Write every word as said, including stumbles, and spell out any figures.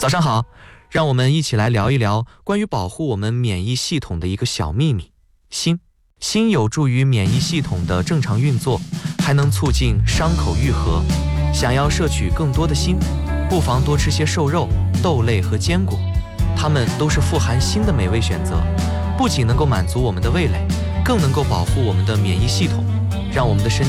早上好，让我们一起来聊一聊关于保护我们免疫系统的一个小秘密——锌。锌有助于免疫系统的正常运作，还能促进伤口愈合。想要摄取更多的锌，不妨多吃些瘦肉、豆类和坚果，它们都是富含锌的美味选择，不仅能够满足我们的味蕾，更能够保护我们的免疫系统，让我们的身体